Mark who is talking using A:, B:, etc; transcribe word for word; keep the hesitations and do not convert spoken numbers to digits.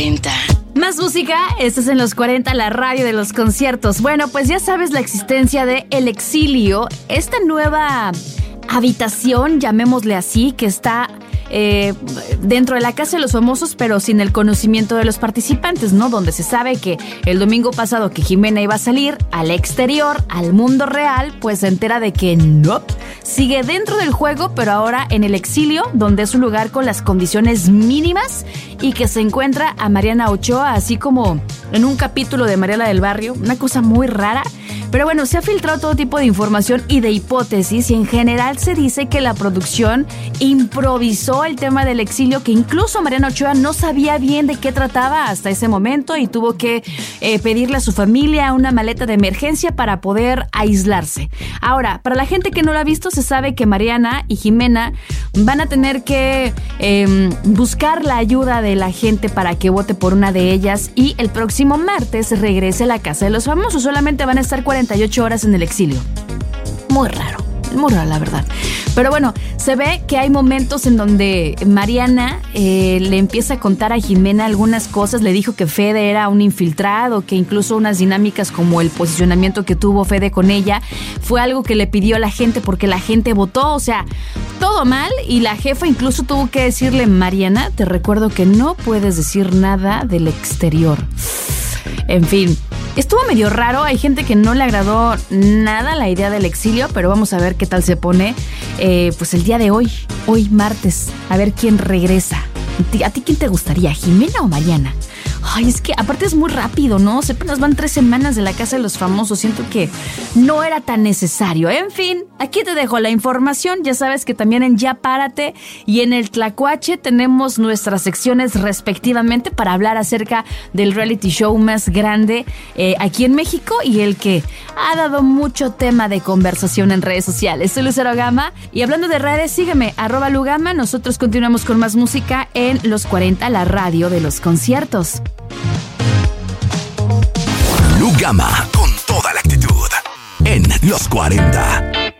A: cuarenta.
B: Más música, estás en Los cuarenta, la radio de los conciertos. Bueno, pues ya sabes la existencia de El Exilio, esta nueva habitación, llamémosle así, que está eh, dentro de la Casa de los Famosos, pero sin el conocimiento de los participantes, ¿no? Donde se sabe que el domingo pasado que Jimena iba a salir al exterior, al mundo real, pues se entera de que no, sigue dentro del juego, pero ahora en El Exilio, donde es un lugar con las condiciones mínimas y que se encuentra a Mariana Ochoa, así como en un capítulo de Mariela del Barrio, una cosa muy rara. Pero bueno, se ha filtrado todo tipo de información y de hipótesis y en general se dice que la producción improvisó el tema del exilio, que incluso Mariana Ochoa no sabía bien de qué trataba hasta ese momento y tuvo que eh, pedirle a su familia una maleta de emergencia para poder aislarse. Ahora, para la gente que no lo ha visto, se sabe que Mariana y Jimena van a tener que eh, buscar la ayuda de la gente para que vote por una de ellas y el próximo martes regrese a la Casa de los Famosos. Solamente van a estar cuarenta y ocho horas en el exilio. Muy raro, muy raro la verdad. Pero bueno, se ve que hay momentos en donde Mariana eh, le empieza a contar a Jimena algunas cosas. Le dijo que Fede era un infiltrado, que incluso unas dinámicas como el posicionamiento que tuvo Fede con ella fue algo que le pidió a la gente porque la gente votó. O sea, todo mal, y la jefa incluso tuvo que decirle: Mariana, te recuerdo que no puedes decir nada del exterior. En fin, estuvo medio raro. Hay gente que no le agradó nada la idea del exilio, pero vamos a ver qué tal se pone eh, pues el día de hoy, hoy martes, a ver quién regresa. ¿A ti quién te gustaría, Jimena o Mariana? Ay, es que aparte es muy rápido, ¿no? Apenas van tres semanas de la Casa de los Famosos. Siento que no era tan necesario. En fin, aquí te dejo la información. Ya sabes que también en Ya Párate y en el Tlacuache tenemos nuestras secciones respectivamente para hablar acerca del reality show más grande eh, aquí en México y el que ha dado mucho tema de conversación en redes sociales. Soy Lucero Gama y hablando de redes, sígueme, arroba Lugama. Nosotros continuamos con más música en Los cuarenta, la radio de los conciertos.
C: Lugama, con toda la actitud, en Los cuarenta.